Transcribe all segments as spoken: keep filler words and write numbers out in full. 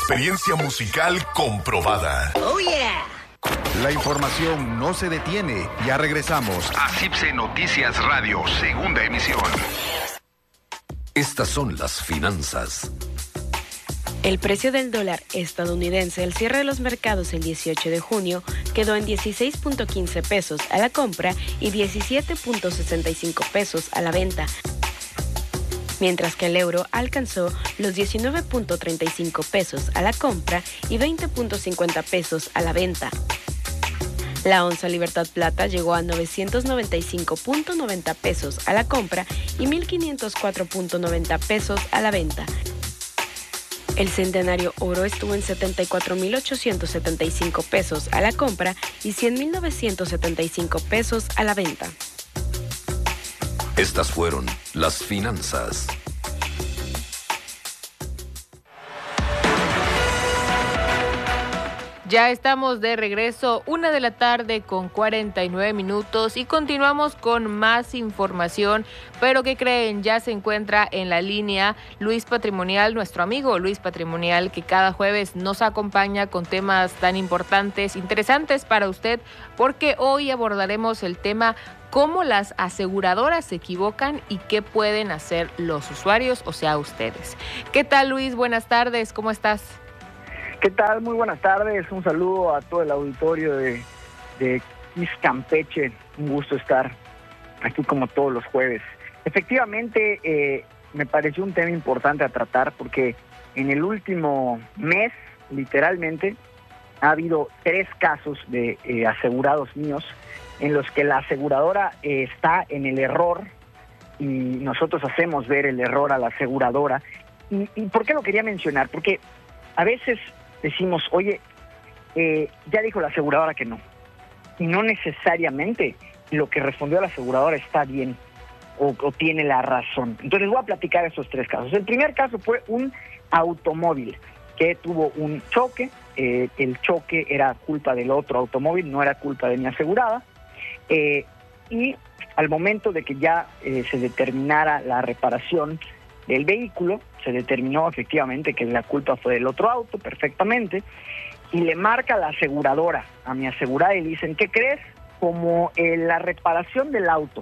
experiencia musical comprobada. Oh yeah. La información no se detiene. Ya regresamos a CIPSE Noticias Radio, segunda emisión. Estas son las finanzas. El precio del dólar estadounidense al cierre de los mercados el dieciocho de junio quedó en dieciséis punto quince pesos a la compra y diecisiete punto sesenta y cinco pesos a la venta, mientras que el euro alcanzó los diecinueve punto treinta y cinco pesos a la compra y veinte punto cincuenta pesos a la venta. La onza Libertad Plata llegó a novecientos noventa y cinco punto noventa pesos a la compra y mil quinientos cuatro punto noventa pesos a la venta. El centenario oro estuvo en setenta y cuatro mil ochocientos setenta y cinco pesos a la compra y cien mil novecientos setenta y cinco pesos a la venta. Estas fueron las finanzas. Ya estamos de regreso, una de la tarde con cuarenta y nueve minutos y continuamos con más información, pero ¿qué creen? Ya se encuentra en la línea Luis Patrimonial, nuestro amigo Luis Patrimonial, que cada jueves nos acompaña con temas tan importantes, interesantes para usted, porque hoy abordaremos el tema cómo las aseguradoras se equivocan y qué pueden hacer los usuarios, o sea, ustedes. ¿Qué tal, Luis? Buenas tardes, ¿cómo estás? ¿Qué tal? Muy buenas tardes. Un saludo a todo el auditorio de, de Kiss Campeche. Un gusto estar aquí como todos los jueves. Efectivamente, eh, me pareció un tema importante a tratar porque en el último mes, literalmente, ha habido tres casos de eh, asegurados míos en los que la aseguradora eh, está en el error y nosotros hacemos ver el error a la aseguradora. ¿Y, y por qué lo quería mencionar? Porque a veces decimos, oye, eh, ya dijo la aseguradora que no. Y no necesariamente lo que respondió la aseguradora está bien o, o tiene la razón. Entonces les voy a platicar esos tres casos. El primer caso fue un automóvil que tuvo un choque. Eh, el choque era culpa del otro automóvil, no era culpa de mi asegurada. Eh, y al momento de que ya eh, se determinara la reparación del vehículo, se determinó efectivamente que la culpa fue del otro auto, perfectamente, y le marca la aseguradora a mi asegurada y le dicen, ¿qué crees? Como eh, la reparación del auto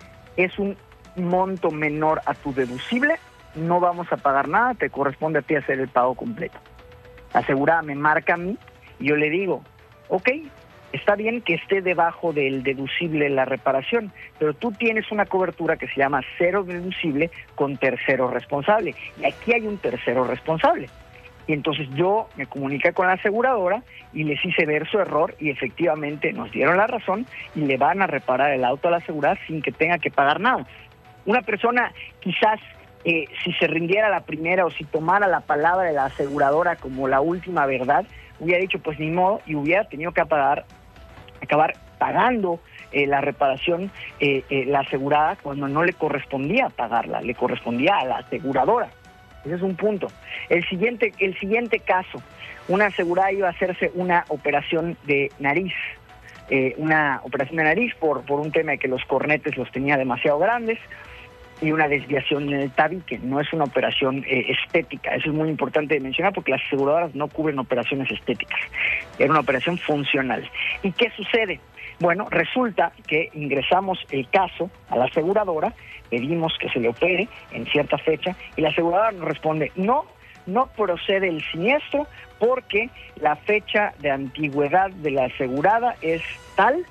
es un monto menor a tu deducible, no vamos a pagar nada, te corresponde a ti hacer el pago completo. La asegurada me marca a mí y yo le digo, ok, está bien que esté debajo del deducible la reparación, pero tú tienes una cobertura que se llama cero deducible con tercero responsable. Y aquí hay un tercero responsable. Y entonces yo me comuniqué con la aseguradora y les hice ver su error y efectivamente nos dieron la razón y le van a reparar el auto a la asegurada sin que tenga que pagar nada. Una persona quizás eh, si se rindiera a la primera o si tomara la palabra de la aseguradora como la última verdad, hubiera dicho pues ni modo y hubiera tenido que pagar acabar pagando eh, la reparación eh, eh, la asegurada cuando no le correspondía pagarla, le correspondía a la aseguradora. Ese es un punto. El siguiente, el siguiente caso, una asegurada iba a hacerse una operación de nariz, eh, una operación de nariz por, por un tema de que los cornetes los tenía demasiado grandes y una desviación en el tabique. No es una operación eh, estética, eso es muy importante de mencionar porque las aseguradoras no cubren operaciones estéticas, era una operación funcional. ¿Y qué sucede? Bueno, resulta que ingresamos el caso a la aseguradora, pedimos que se le opere en cierta fecha y la aseguradora nos responde, no, no procede el siniestro porque la fecha de antigüedad de la asegurada es tal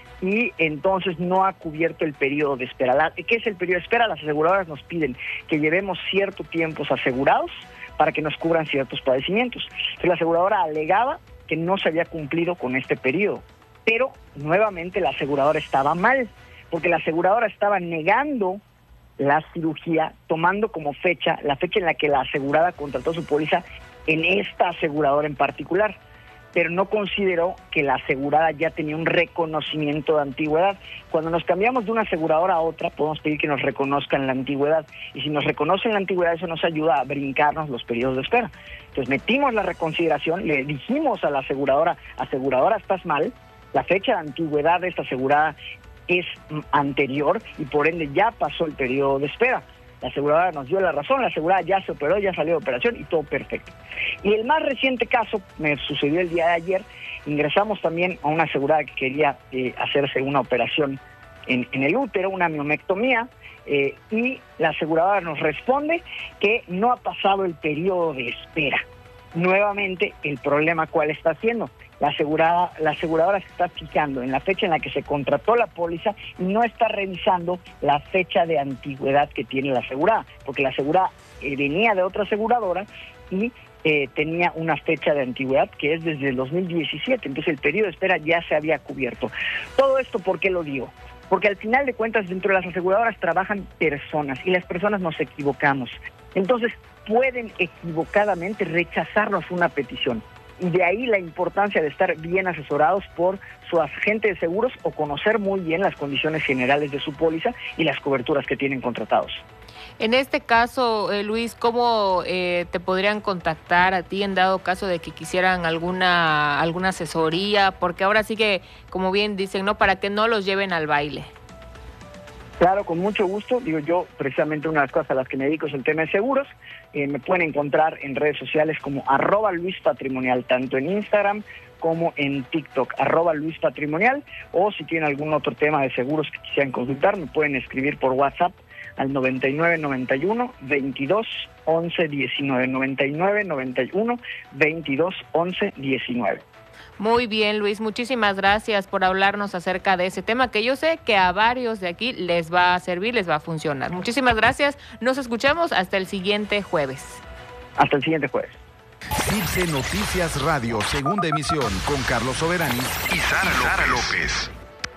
y entonces no ha cubierto el periodo de espera. ¿Qué es el periodo de espera? Las aseguradoras nos piden que llevemos cierto tiempo asegurados para que nos cubran ciertos padecimientos. Entonces la aseguradora alegaba que no se había cumplido con este periodo, pero nuevamente la aseguradora estaba mal, porque la aseguradora estaba negando la cirugía, tomando como fecha la fecha en la que la asegurada contrató su póliza en esta aseguradora en particular, pero no consideró que la asegurada ya tenía un reconocimiento de antigüedad. Cuando nos cambiamos de una aseguradora a otra, podemos pedir que nos reconozcan la antigüedad, y si nos reconocen la antigüedad, eso nos ayuda a brincarnos los periodos de espera. Entonces metimos la reconsideración, le dijimos a la aseguradora, aseguradora, estás mal, la fecha de antigüedad de esta asegurada es anterior y por ende ya pasó el periodo de espera. la aseguradora nos dio la razón, la aseguradora ya se operó, ya salió de operación y todo perfecto. Y el más reciente caso me sucedió el día de ayer. Ingresamos también a una asegurada que quería eh, hacerse una operación en, en el útero, una miomectomía, eh, y la aseguradora nos responde que no ha pasado el periodo de espera. Nuevamente, el problema cuál está haciendo. La asegurada, la aseguradora se está fijando en la fecha en la que se contrató la póliza y no está revisando la fecha de antigüedad que tiene la asegurada, porque la asegurada eh, venía de otra aseguradora y eh, tenía una fecha de antigüedad que es desde el dos mil diecisiete, entonces el periodo de espera ya se había cubierto. Todo esto, ¿por qué lo digo? Porque al final de cuentas dentro de las aseguradoras trabajan personas y las personas nos equivocamos. Entonces pueden equivocadamente rechazarnos una petición. Y de ahí la importancia de estar bien asesorados por su agente de seguros o conocer muy bien las condiciones generales de su póliza y las coberturas que tienen contratados. En este caso, eh, Luis, ¿cómo eh, te podrían contactar a ti en dado caso de que quisieran alguna, alguna asesoría? Porque ahora sí que, como bien dicen, ¿no? Para que no los lleven al baile. Claro, con mucho gusto. Digo, yo precisamente una de las cosas a las que me dedico es el tema de seguros. Eh, me pueden encontrar en redes sociales como arroba Luis Patrimonial, tanto en Instagram como en TikTok, arroba Luis Patrimonial, o si tienen algún otro tema de seguros que quisieran consultar, me pueden escribir por WhatsApp al noventa y nueve noventa y uno veintidós once diecinueve, noventa y nueve noventa y uno veintidós once diecinueve. Muy bien, Luis, muchísimas gracias por hablarnos acerca de ese tema que yo sé que a varios de aquí les va a servir, les va a funcionar. Muchísimas gracias, nos escuchamos hasta el siguiente jueves. Hasta el siguiente jueves. CIPSE Noticias Radio, segunda emisión, con Carlos Soberani y Sara, Sara López.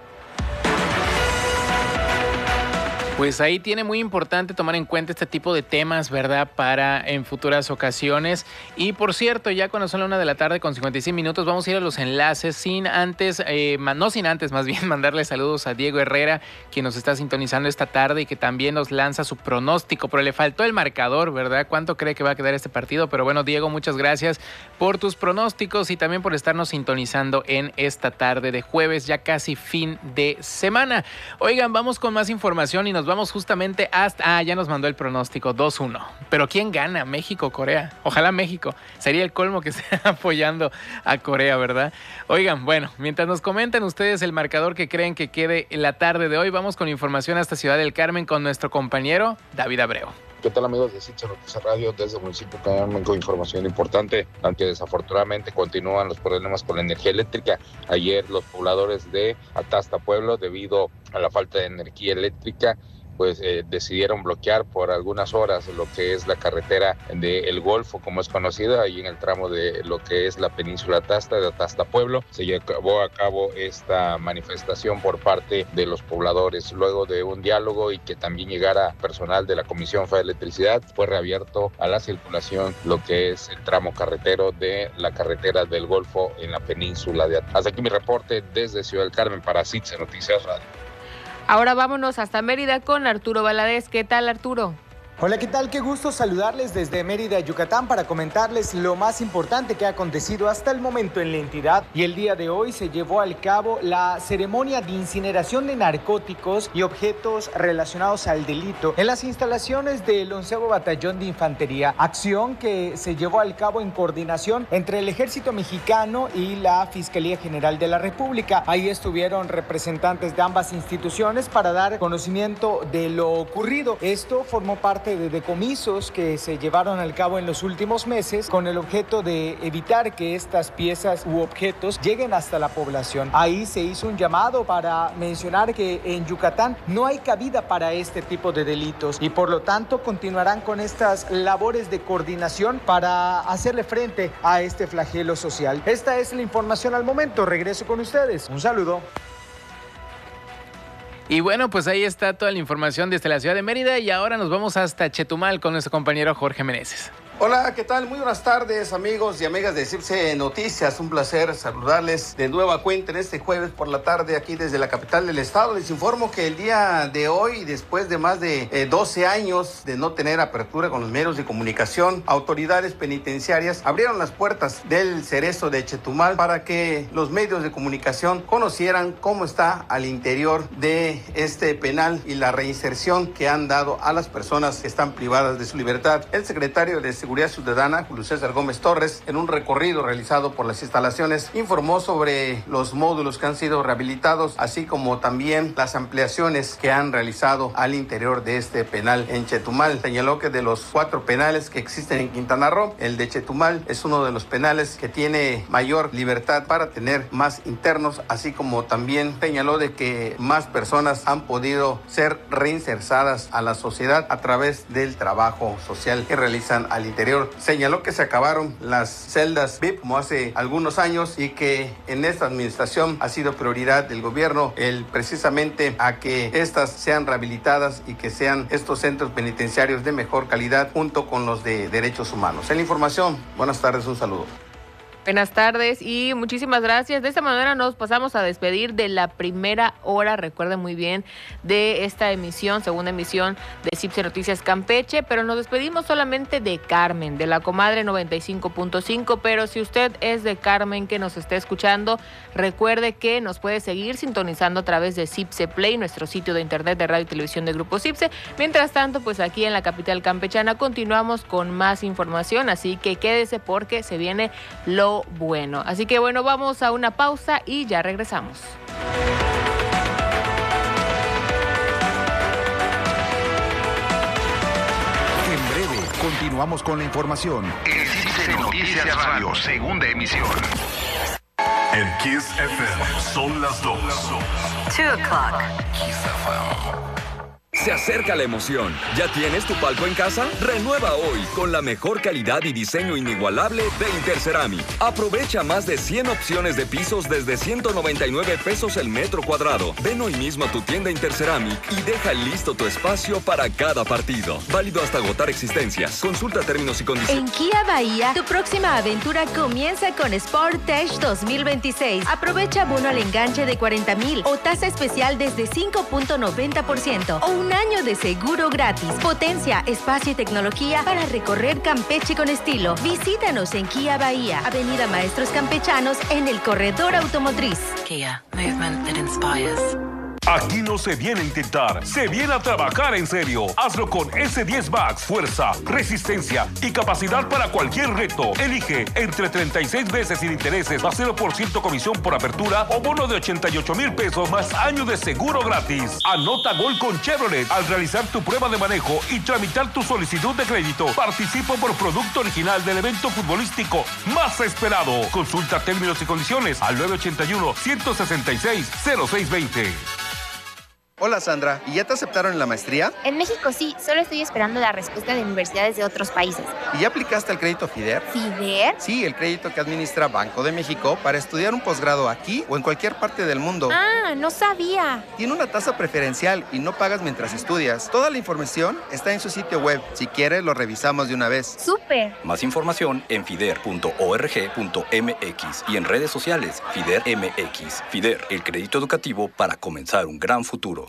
Pues ahí tiene muy importante tomar en cuenta este tipo de temas, ¿verdad? Para en futuras ocasiones. Y por cierto, ya cuando son la una de la tarde con cincuenta y seis minutos, vamos a ir a los enlaces sin antes, eh, no sin antes, más bien mandarle saludos a Diego Herrera, quien nos está sintonizando esta tarde y que también nos lanza su pronóstico, pero le faltó el marcador, ¿verdad? ¿Cuánto cree que va a quedar este partido? Pero bueno, Diego, muchas gracias por tus pronósticos y también por estarnos sintonizando en esta tarde de jueves, ya casi fin de semana. Oigan, vamos con más información y nos vamos justamente hasta... Ah, ya nos mandó el pronóstico, dos uno. Pero ¿quién gana? ¿México o Corea? Ojalá México. Sería el colmo que esté apoyando a Corea, ¿verdad? Oigan, bueno, mientras nos comentan ustedes el marcador que creen que quede en la tarde de hoy, vamos con información hasta Ciudad del Carmen con nuestro compañero David Abreu. ¿Qué tal, amigos de CIPSE Noticias Radio? Desde el municipio de Carmen con información importante, aunque desafortunadamente continúan los problemas con la energía eléctrica. Ayer los pobladores de Atasta Pueblo, debido a la falta de energía eléctrica, pues eh, decidieron bloquear por algunas horas lo que es la carretera del Golfo, como es conocida, ahí en el tramo de lo que es la península Atasta, de Atasta Pueblo. Se llevó a cabo esta manifestación por parte de los pobladores. Luego de un diálogo y que también llegara personal de la Comisión Federal de Electricidad, fue reabierto a la circulación lo que es el tramo carretero de la carretera del Golfo en la península de Atasta. Hasta aquí mi reporte desde Ciudad del Carmen para CIPSE Noticias Radio. Ahora vámonos hasta Mérida con Arturo Valadez. ¿Qué tal, Arturo? Hola, ¿qué tal? Qué gusto saludarles desde Mérida, Yucatán, para comentarles lo más importante que ha acontecido hasta el momento en la entidad. Y el día de hoy se llevó al cabo la ceremonia de incineración de narcóticos y objetos relacionados al delito en las instalaciones del onceavo Batallón de Infantería, acción que se llevó al cabo en coordinación entre el Ejército Mexicano y la Fiscalía General de la República. Ahí estuvieron representantes de ambas instituciones para dar conocimiento de lo ocurrido. Esto formó parte de decomisos que se llevaron al cabo en los últimos meses con el objeto de evitar que estas piezas u objetos lleguen hasta la población. Ahí se hizo un llamado para mencionar que en Yucatán no hay cabida para este tipo de delitos y por lo tanto continuarán con estas labores de coordinación para hacerle frente a este flagelo social. Esta es la información al momento. Regreso con ustedes. Un saludo. Y bueno, pues ahí está toda la información desde la ciudad de Mérida y ahora nos vamos hasta Chetumal con nuestro compañero Jorge Meneses. Hola, ¿qué tal? Muy buenas tardes, amigos y amigas de Cipse Noticias. Un placer saludarles de nueva cuenta en este jueves por la tarde aquí desde la capital del estado. Les informo que el día de hoy, después de más de eh, doce años de no tener apertura con los medios de comunicación, autoridades penitenciarias abrieron las puertas del Cerezo de Chetumal para que los medios de comunicación conocieran cómo está al interior de este penal y la reinserción que han dado a las personas que están privadas de su libertad. El secretario de Seguridad Ciudadana, Julio César Gómez Torres, en un recorrido realizado por las instalaciones, informó sobre los módulos que han sido rehabilitados, así como también las ampliaciones que han realizado al interior de este penal en Chetumal. Señaló que de los cuatro penales que existen en Quintana Roo, el de Chetumal es uno de los penales que tiene mayor libertad para tener más internos, así como también señaló de que más personas han podido ser reinsertadas a la sociedad a través del trabajo social que realizan al interior. Señaló que se acabaron las celdas V I P como hace algunos años y que en esta administración ha sido prioridad del gobierno el precisamente a que estas sean rehabilitadas y que sean estos centros penitenciarios de mejor calidad junto con los de derechos humanos. En la información, buenas tardes, un saludo. Buenas tardes y muchísimas gracias. De esta manera nos pasamos a despedir de la primera hora, recuerden muy bien, de esta emisión, segunda emisión de Cipse Noticias Campeche, pero nos despedimos solamente de Carmen, de la comadre noventa y cinco punto cinco, pero si usted es de Carmen que nos esté escuchando, recuerde que nos puede seguir sintonizando a través de Cipse Play, nuestro sitio de internet de radio y televisión de Grupo Cipse. Mientras tanto, pues aquí en la capital campechana continuamos con más información, así que quédese porque se viene lo bueno. Así que bueno, vamos a una pausa y ya regresamos. En breve, continuamos con la información. En Cipse Noticias Radio, segunda emisión. En Kiss F M son las dos. Two o'clock. Kiss F M. Se acerca la emoción. ¿Ya tienes tu palco en casa? Renueva hoy con la mejor calidad y diseño inigualable de Interceramic. Aprovecha más de cien opciones de pisos desde ciento noventa y nueve pesos el metro cuadrado. Ven hoy mismo a tu tienda Interceramic y deja listo tu espacio para cada partido. Válido hasta agotar existencias. Consulta términos y condiciones. En Kia Bahía, tu próxima aventura comienza con Sportage dos mil veintiséis. Aprovecha bono al enganche de cuarenta mil o tasa especial desde cinco punto noventa por ciento o un año de seguro gratis. Potencia, espacio y tecnología para recorrer Campeche con estilo. Visítanos en Kia Bahía, Avenida Maestros Campechanos, en el Corredor Automotriz. Kia, movement that inspires. Aquí no se viene a intentar, se viene a trabajar en serio. Hazlo con ese diez Max, fuerza, resistencia y capacidad para cualquier reto. Elige entre treinta y seis veces sin intereses, más cero por ciento comisión por apertura o bono de ochenta y ocho mil pesos más año de seguro gratis. Anota gol con Chevrolet al realizar tu prueba de manejo y tramitar tu solicitud de crédito. Participa por producto original del evento futbolístico más esperado. Consulta términos y condiciones al nueve ochenta y uno, ciento sesenta y seis, cero seis veinte. Hola Sandra, ¿y ya te aceptaron en la maestría? En México sí, solo estoy esperando la respuesta de universidades de otros países. ¿Y ya aplicaste al crédito FIDER? ¿FIDER? Sí, el crédito que administra Banco de México para estudiar un posgrado aquí o en cualquier parte del mundo. Ah, no sabía. Tiene una tasa preferencial y no pagas mientras estudias. Toda la información está en su sitio web. Si quieres, lo revisamos de una vez. ¡Súper! Más información en fider punto org punto m x y en redes sociales FIDER M X. FIDER, el crédito educativo para comenzar un gran futuro.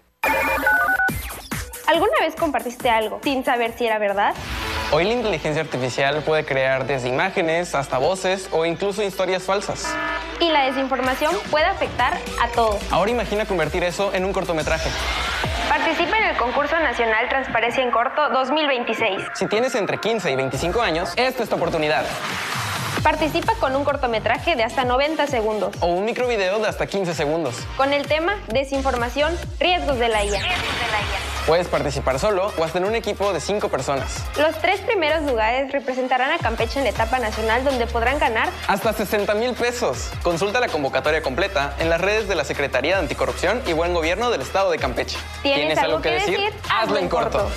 ¿Alguna vez compartiste algo sin saber si era verdad? Hoy la inteligencia artificial puede crear desde imágenes hasta voces o incluso historias falsas. Y la desinformación puede afectar a todos. Ahora imagina convertir eso en un cortometraje. Participa en el concurso nacional Transparencia en Corto dos mil veintiséis. Si tienes entre quince y veinticinco años, esta es tu oportunidad. Participa con un cortometraje de hasta noventa segundos. O un microvideo de hasta quince segundos. Con el tema Desinformación, riesgos de la I A. Puedes participar solo o hasta en un equipo de cinco personas. Los tres primeros lugares representarán a Campeche en la etapa nacional, donde podrán ganar hasta sesenta mil pesos. Consulta la convocatoria completa en las redes de la Secretaría de Anticorrupción y Buen Gobierno del Estado de Campeche. ¿Tienes, ¿Tienes algo, algo que decir? decir? Hazlo en corto. corto.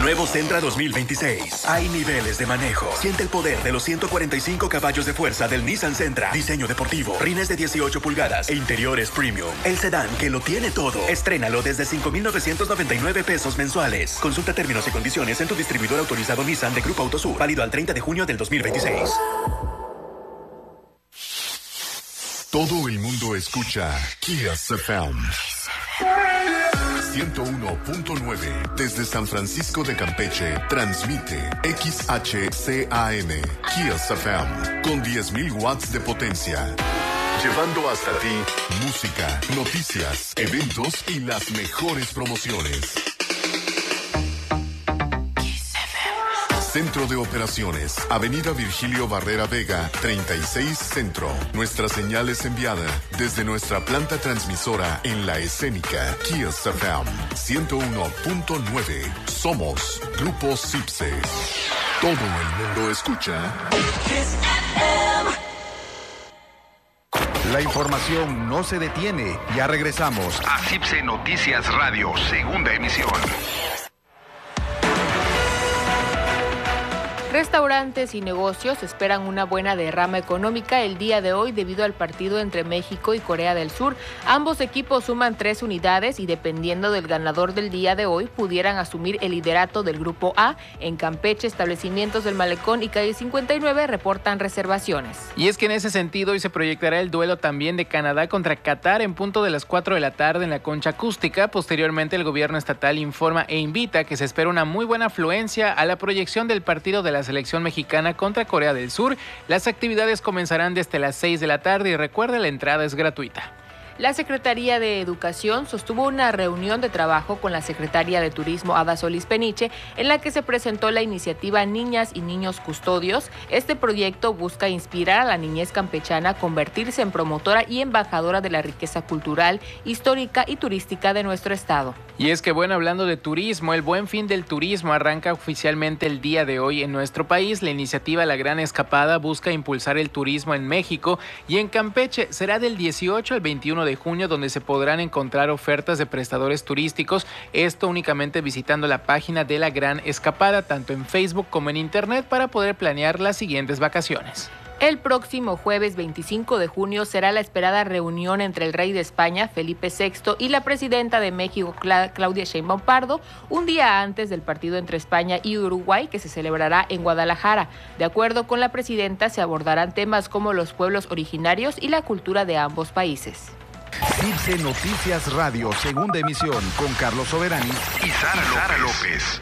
Nuevo Sentra dos mil veintiséis. Hay niveles de manejo. Siente el poder de los ciento cuarenta y cinco caballos de fuerza del Nissan Sentra. Diseño deportivo, rines de dieciocho pulgadas e interiores premium. El sedán que lo tiene todo. Estrénalo desde cinco mil novecientos noventa y nueve pesos mensuales. Consulta términos y condiciones en tu distribuidor autorizado Nissan de Grupo Autosur. Válido al treinta de junio del dos mil veintiséis. Todo el mundo escucha Kiss F M. ciento uno punto nueve desde San Francisco de Campeche transmite X H C A M Kiss F M con diez mil watts de potencia, llevando hasta ti música, noticias, eventos y las mejores promociones. Centro de Operaciones, Avenida Virgilio Barrera Vega, treinta y seis Centro. Nuestra señal es enviada desde nuestra planta transmisora en La Escénica, Kiss F M ciento uno punto nueve. Somos Grupo Cipse. Todo el mundo escucha Kiss F M. La información no se detiene. Ya regresamos a Cipse Noticias Radio, segunda emisión. Restaurantes y negocios esperan una buena derrama económica el día de hoy debido al partido entre México y Corea del Sur. Ambos equipos suman tres unidades y dependiendo del ganador del día de hoy pudieran asumir el liderato del Grupo A. En Campeche, establecimientos del Malecón y Calle cincuenta y nueve reportan reservaciones. Y es que en ese sentido hoy se proyectará el duelo también de Canadá contra Qatar en punto de las cuatro de la tarde en la Concha Acústica. Posteriormente el gobierno estatal informa e invita que se espera una muy buena afluencia a la proyección del partido de la selección mexicana contra Corea del Sur. Las actividades comenzarán desde las seis de la tarde y recuerda, la entrada es gratuita. La Secretaría de Educación sostuvo una reunión de trabajo con la Secretaria de Turismo, Ada Solís Peniche, en la que se presentó la iniciativa Niñas y Niños Custodios. Este proyecto busca inspirar a la niñez campechana a convertirse en promotora y embajadora de la riqueza cultural, histórica y turística de nuestro estado. Y es que, bueno, hablando de turismo, el Buen Fin del Turismo arranca oficialmente el día de hoy en nuestro país. La iniciativa La Gran Escapada busca impulsar el turismo en México y en Campeche será del dieciocho al veintiuno de junio, donde se podrán encontrar ofertas de prestadores turísticos, esto únicamente visitando la página de La Gran Escapada, tanto en Facebook como en Internet, para poder planear las siguientes vacaciones. El próximo jueves veinticinco de junio será la esperada reunión entre el rey de España, Felipe sexto, y la presidenta de México, Claudia Sheinbaum Pardo, un día antes del partido entre España y Uruguay, que se celebrará en Guadalajara. De acuerdo con la presidenta, se abordarán temas como los pueblos originarios y la cultura de ambos países. Cipse Noticias Radio, segunda emisión, con Carlos Soberani y Sara López.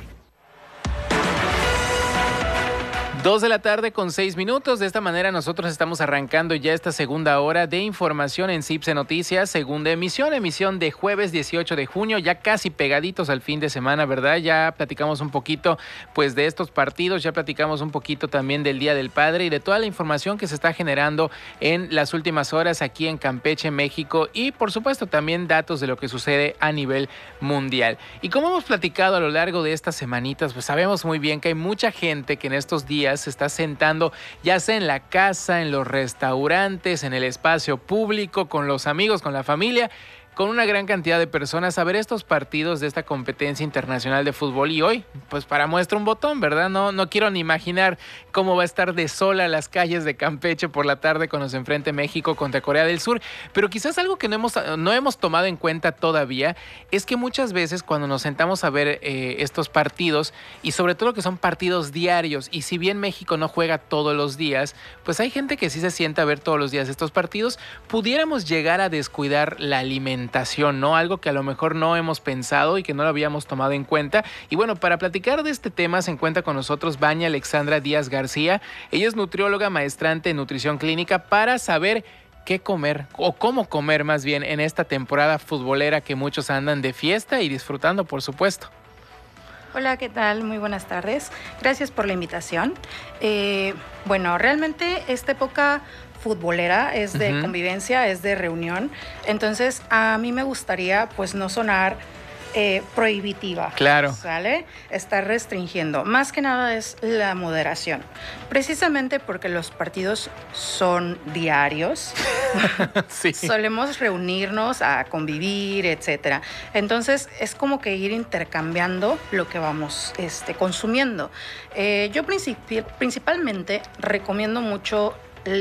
Dos de la tarde con seis minutos. De esta manera nosotros estamos arrancando ya esta segunda hora de información en Cipse Noticias, segunda emisión, emisión de jueves dieciocho de junio, ya casi pegaditos al fin de semana, ¿verdad? Ya platicamos un poquito pues de estos partidos, ya platicamos un poquito también del Día del Padre y de toda la información que se está generando en las últimas horas aquí en Campeche, México, y por supuesto también datos de lo que sucede a nivel mundial. Y como hemos platicado a lo largo de estas semanitas, pues sabemos muy bien que hay mucha gente que en estos días se está sentando ya sea en la casa, en los restaurantes, en el espacio público, con los amigos, con la familia, con una gran cantidad de personas a ver estos partidos de esta competencia internacional de fútbol. Y hoy, pues para muestra un botón, ¿verdad? No, no quiero ni imaginar cómo va a estar de sola las calles de Campeche por la tarde cuando se enfrente México contra Corea del Sur. Pero quizás algo que no hemos, no hemos tomado en cuenta todavía es que muchas veces cuando nos sentamos a ver eh, estos partidos, y sobre todo que son partidos diarios, y si bien México no juega todos los días, pues hay gente que sí se sienta a ver todos los días estos partidos, pudiéramos llegar a descuidar la alimentación, ¿no? Algo que a lo mejor no hemos pensado y que no lo habíamos tomado en cuenta. Y bueno, para platicar de este tema se encuentra con nosotros Vania Alexandra Díaz García. Ella es nutrióloga maestrante en nutrición clínica, para saber qué comer o cómo comer más bien en esta temporada futbolera que muchos andan de fiesta y disfrutando, por supuesto. Hola, ¿qué tal? Muy buenas tardes. Gracias por la invitación. Eh, bueno, realmente esta época futbolera es de uh-huh. convivencia, es de reunión. Entonces, a mí me gustaría, pues, no sonar eh, prohibitiva. Claro. ¿Sale? Está restringiendo. Más que nada es la moderación. Precisamente porque los partidos son diarios. Sí. Solemos reunirnos a convivir, etcétera. Entonces, es como que ir intercambiando lo que vamos este, consumiendo. Eh, yo principi- principalmente recomiendo mucho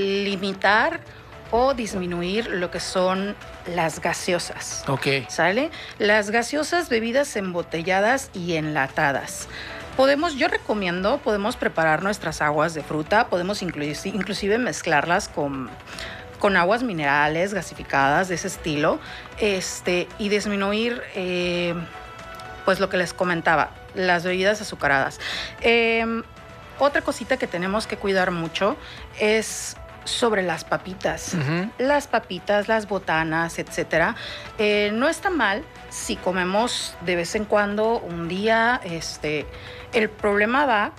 limitar o disminuir lo que son las gaseosas. Ok. ¿Sale? Las gaseosas, bebidas embotelladas y enlatadas. Podemos, yo recomiendo, podemos preparar nuestras aguas de fruta, podemos inclusive, inclusive mezclarlas con, con aguas minerales gasificadas de ese estilo, este, y disminuir, eh, pues lo que les comentaba, las bebidas azucaradas. Eh, otra cosita que tenemos que cuidar mucho es sobre las papitas. Uh-huh. Las papitas, las botanas, etcétera. Eh, no está mal si comemos de vez en cuando, un día. Este, el problema va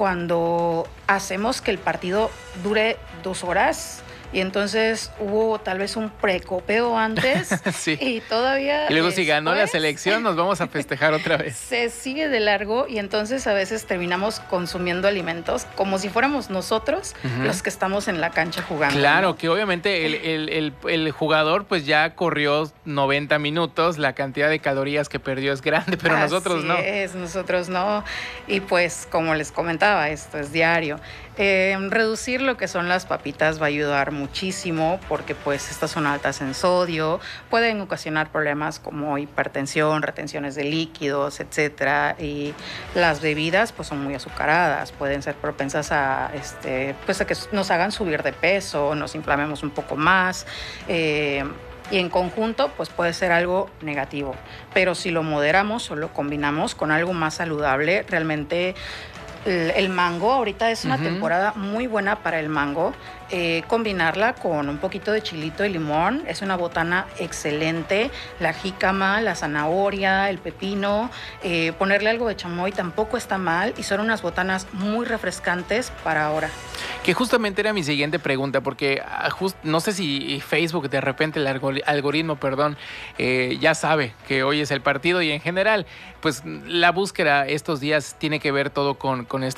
cuando hacemos que el partido dure dos horas. Y entonces hubo tal vez un precopeo antes. Sí. Y todavía. Y luego, después, si ganó la selección, nos vamos a festejar otra vez. Se sigue de largo y entonces a veces terminamos consumiendo alimentos como si fuéramos nosotros uh-huh. los que estamos en la cancha jugando. Claro, ¿no? Que obviamente el, el, el, el jugador pues ya corrió noventa minutos, la cantidad de calorías que perdió es grande, pero Así nosotros no. es, nosotros no. Y pues, como les comentaba, esto es diario. Eh, reducir lo que son las papitas va a ayudar muchísimo porque pues estas son altas en sodio, pueden ocasionar problemas como hipertensión, retenciones de líquidos, etcétera. Y las bebidas pues son muy azucaradas, pueden ser propensas a este pues a que nos hagan subir de peso, nos inflamemos un poco más. Eh, Y en conjunto, pues puede ser algo negativo. Pero si lo moderamos o lo combinamos con algo más saludable, realmente el, el mango, ahorita es una uh-huh. temporada muy buena para el mango. Eh, combinarla con un poquito de chilito y limón, es una botana excelente. La jícama, la zanahoria, el pepino, eh, ponerle algo de chamoy tampoco está mal y son unas botanas muy refrescantes para ahora. Que justamente era mi siguiente pregunta, porque just, no sé si Facebook de repente el algoritmo, perdón, eh, ya sabe que hoy es el partido y en general, pues la búsqueda estos días tiene que ver todo con, con este